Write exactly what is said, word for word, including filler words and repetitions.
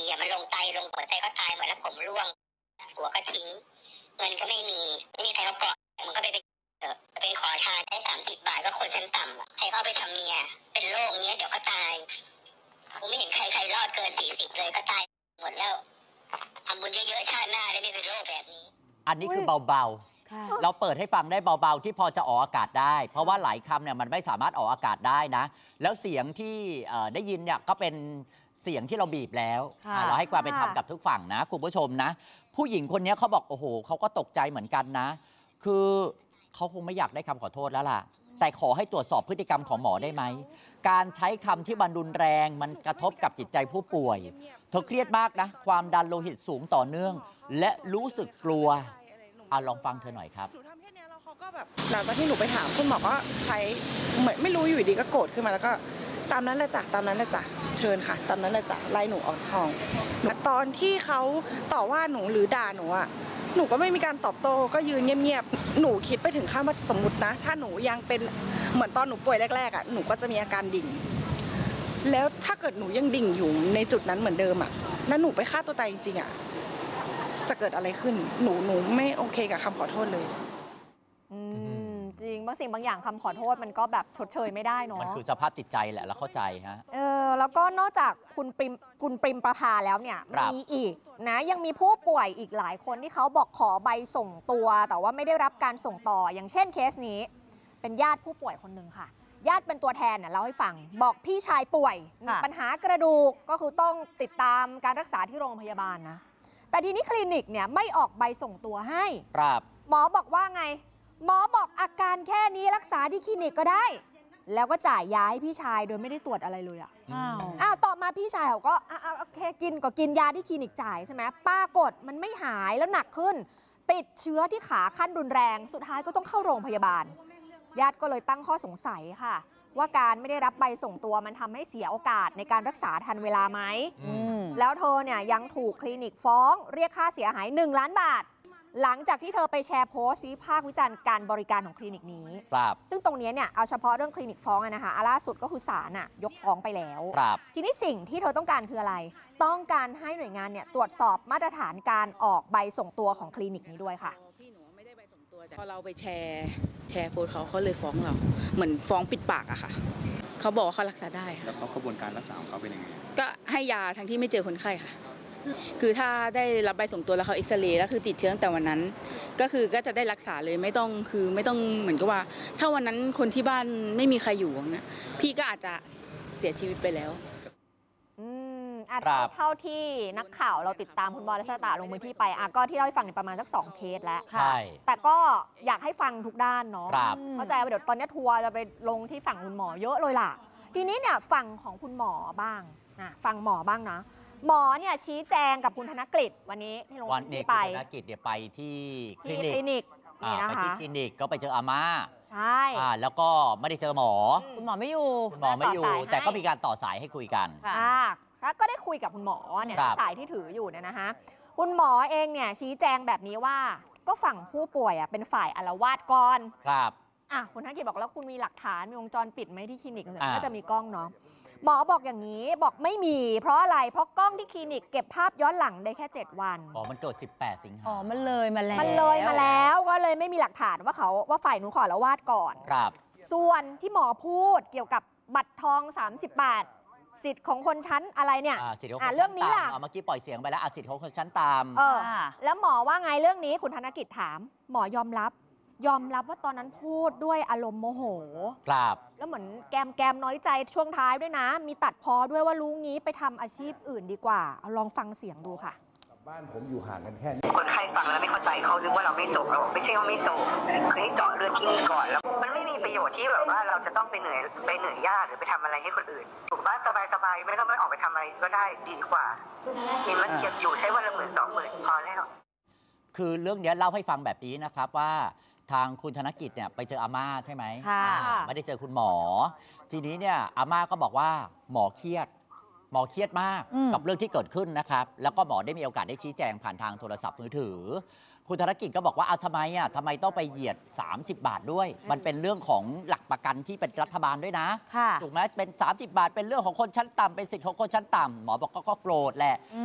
อ่ะมันลงไตลงหัวใจก็ตายหมดแล้วผมร่วงหัวก็ทิ้งเงินก็ไม่มีไม่มีใครเขาเกาะมันก็ไปเป็นเป็นขอทานได้สามสิบบาทก็คนชั้นต่ำให้เขาไปทำเมียเป็นโรคเนี้ยเดี๋ยวก็ตายผมไม่เห็นใครใครรอดเกินสี่สิบเลยก็ตายหมดแล้วทำบุญเยอะๆชาติหน้าได้ไม่เป็นโรคแบบนี้อันนี้คือเบาๆเราเปิดให้ฟังได้เบาๆที่พอจะออกอากาศได้เพราะว่าหลายคำเนี่ยมันไม่สามารถออกอากาศได้นะแล้วเสียงที่ได้ยินเนี่ยก็เป็นเสียงที่เราบีบแล้วเราให้ความเป็นธรรมกับทุกฝั่งนะคุณผู้ชมนะผู้หญิงคนนี้เขาบอกโอ้โหเขาก็ตกใจเหมือนกันนะคือเขาคงไม่อยากได้คำขอโทษแล้วล่ะแต่ขอให้ตรวจสอบพฤติกรรมของหมอได้ไหมการใช้คำที่มันรุนแรงมันกระทบกับจิตใจผู้ป่วยเธอเครียดมากนะความดันโลหิตสูงต่อเนื่องและรู้สึกกลัวเอาลองฟังเธอหน่อยครับหนูทำแค่นี้แล้วเขาก็แบบหลังจากที่หนูไปถามคุณหมอก็ใช้เหมือนไม่รู้อยู่ดีก็โกรธขึ้นมาแล้วก็ตามนั้นแหละจ้ะตามนั้นแหละจ้ะเชิญค่ะตามนั้นแหละจ้ะไล่หนูออกห้องตอนที่เขาต่อว่าหนูหรือด่าหนูอ่ะหนูก็ไม่มีการตอบโต้ก็ยืนเงียบๆหนูคิดไปถึงขั้นว่าสมมตินะถ้าหนูยังเป็นเหมือนตอนหนูป่วยแรกๆอ่ะหนูก็จะมีอาการดิ่งแล้วถ้าเกิดหนูยังดิ่งอยู่ในจุดนั้นเหมือนเดิมอ่ะแล้วหนูไปฆ่าตัวตายจริงๆอ่ะจะเกิดอะไรขึ้นหนูหนูไม่โอเคกับคำขอโทษเลยอืมจริงบางสิ่งบางอย่างคำขอโทษมันก็แบบชดเชยไม่ได้เนาะมันคือสภาพจิตใจแหละเราเข้าใจฮะเออแล้วก็นอกจากคุณปริมคุณปริมประภาแล้วเนี่ยมีอีกนะยังมีผู้ป่วยอีกหลายคนที่เขาบอกขอใบส่งตัวแต่ว่าไม่ได้รับการส่งต่ออย่างเช่นเคสนี้เป็นญาติผู้ป่วยคนหนึ่งค่ะญาติเป็นตัวแทนเนี่ยเล่าให้ฟังบอกพี่ชายป่วยมีปัญหากระดูกก็คือต้องติดตามการรักษาที่โรงพยาบาลนะแต่ทีนี้คลินิกเนี่ยไม่ออกใบส่งตัวให้ครับหมอบอกว่าไงหมอบอกอาการแค่นี้รักษาที่คลินิกก็ได้แล้วก็จ่ายยาให้พี่ชายโดยไม่ได้ตรวจอะไรเลยอ่ะอ้าวอ้าวต่อมาพี่ชายเขาก็อ้าวโอเคกินก็กินยาที่คลินิกจ่ายใช่ไหมปรากฏมันไม่หายแล้วหนักขึ้นติดเชื้อที่ขาขั้นรุนแรงสุดท้ายก็ต้องเข้าโรงพยาบาลญาติก็เลยตั้งข้อสงสัยค่ะว่าการไม่ได้รับใบส่งตัวมันทำให้เสียโอกาสในการรักษาทันเวลาไหมแล้วเธอเนี่ยยังถูกคลินิกฟ้องเรียกค่าเสียหายหนึ่งล้านบาทหลังจากที่เธอไปแชร์โพสต์วิพากษ์วิจารณ์การบริการของคลินิกนี้ซึ่งตรงนี้เนี่ยเอาเฉพาะเรื่องคลินิกฟ้องนะคะล่าสุดก็คือศาลน่ะยกฟ้องไปแล้วทีนี้สิ่งที่เธอต้องการคืออะไรต้องการให้หน่วยงานเนี่ยตรวจสอบมาตรฐานการออกใบส่งตัวของคลินิกนี้ด้วยค่ะพี่หนูไม่ได้ใบส่งตัวพอเราไปแชร์แชร์โพสต์เขาเขาเลยฟ้องเราเหมือนฟ้องปิดปากอะค่ะเขาบอกว่าเขารักษาได้แล้วเขากระบวนการรักษาของเขาเป็นยังไงก็ให้ยาทั้งที่ไม่เจอคนไข้ค่ะคือถ้าได้รับใบส่งตัวแล้วเขาเอ็กซเรย์แล้วคือติดเชื้อตั้งแต่วันนั้นก็คือก็จะได้รักษาเลยไม่ต้องคือไม่ต้องเหมือนกับว่าถ้าวันนั้นคนที่บ้านไม่มีใครอยู่นะพี่ก็อาจจะเสียชีวิตไปแล้วอืมอ่ะเท่าที่นักข่าวเราติดตามคุณบอลและชะตาลงพื้นที่ไปอ่ะก็ที่เล่าให้ฟังประมาณสักสองเคสแล้วใช่แต่ก็อยากให้ฟังทุกด้านเนาะเข้าใจว่าเดี๋ยวตอนนี้ทัวร์จะไปลงที่ฝั่งคุณหมอเยอะเลยล่ะทีนี้เนี่ยฝั่งของคุณหมอบ้างนะฟังหมอบ้างนะหมอเนี่ยชี้แจงกับคุณธนกฤษวันนี้ที่ลงพื้นที่ไปคุณธนกฤษเนี่ยไปที่คลินิกนี่นะคะไปที่คลินิกก็ไปเจออาม่าใช่แล้วก็ไม่ได้เจอหมอคุณหมอไม่อยู่คุณหมอไม่อยู่แต่ก็มีการต่อสายให้คุยกันค่ะแล้วก็ได้คุยกับคุณหมอเนี่ยสายที่ถืออยู่เนี่ยนะคะคุณหมอเองเนี่ยชี้แจงแบบนี้ว่าก็ฝั่งผู้ป่วยอ่ะเป็นฝ่ายอาละวาดก่อนครับอ่ะคุณธนกฤษบอกแล้วคุณมีหลักฐานมีวงจรปิดไหมที่คลินิกน่าจะมีกล้องเนาะหมอบอกอย่างนี้บอกไม่มีเพราะอะไรเพราะกล้องที่คลินิกเก็บภาพย้อนหลังได้แค่เจ็ดวันอ๋อมันเกิดสิบแปดสิงหาอ๋อมันเลยมาแล้วมันเลยมาแล้วก็เลยไม่มีหลักฐานว่าเขาว่าฝ่ายหนูขอละวาดก่อนครับส่วนที่หมอพูดเกี่ยวกับบัตรทองสามสิบบาทสิทธิ์ของคนชั้นอะไรเนี่ยอ่าเรื่องนี้ล่ะเมื่อกี้ปล่อยเสียงไปแล้วสิทธิ์ของคนชั้นตามเออแล้วหมอว่าไงเรื่องนี้คุณธนกฤษถามหมอยอมรับยอมรับว่าตอนนั้นพูดด้วยอารมณ์โมโหครับแล้วเหมือนแกมแกมน้อยใจช่วงท้ายด้วยนะมีตัดพอด้วยว่ารู้งี้ไปทำอาชีพอื่นดีกว่าเอาลองฟังเสียงดูค่ะบ้านผมอยู่ห่างกันแค่นี้คนไข้ฟังแล้วไม่เข้าใจเขาคิดว่าเราไม่ส่งเราไม่ใช่ว่าไม่ส่งคือให้เจาะเลือดที่นี่ก่อนแล้วมันไม่มีประโยชน์ที่แบบว่าเราจะต้องไปเหนื่อยไปเหนื่อยยากหรือไปทำอะไรให้คนอื่นอยู่บ้านสบายๆไม่ต้องไม่ออกไปทำอะไรก็ได้ดีกว่าเห็นมันเก็บอยู่ใช้วันละหมื่นสองหมื่นพอแล้วคือเรื่องนี้เล่าให้ฟังแบบนี้นะครับว่าทางคุณธนกฤษเนี่ยไปเจออาม่าใช่ไหมไม่ได้เจอคุณหมอทีนี้เนี่ยอาม่าก็บอกว่าหมอเครียดหมอเครียดมากกับเรื่องที่เกิดขึ้นนะครับแล้วก็หมอได้มีโอกาสได้ชี้แจงผ่านทางโทรศัพท์มือถือคุณธนกฤษก็บอกว่าเอาทำไมอ่ะทำไมต้องไปเหยียดสามสิบบาทด้วยมันเป็นเรื่องของหลักประกันที่เป็นรัฐบาลด้วยนะถูกไหมเป็นสามสิบบาทเป็นเรื่องของคนชั้นต่ำเป็นสิทธิของคนชั้นต่ำหมอบอกก็โกรธแหละ